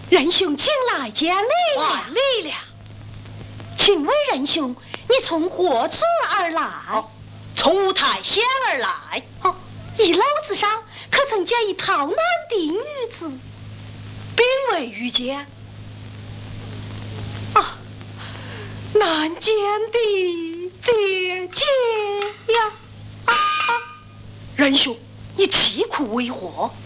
仁兄，请来见礼了。 礼了。 请问仁兄，你从何处而来？ 从五台县而来。 一路子上可曾见一逃难的女子？ 并未遇见。 难见的姐姐呀！ 仁兄，你啼哭为何？